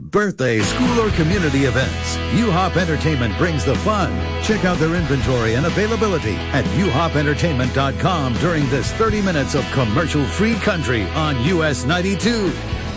birthday, school, or community events, U-Hop Entertainment brings the fun. Check out their inventory and availability at uhopentertainment.com during this 30 minutes of commercial-free country on US 92.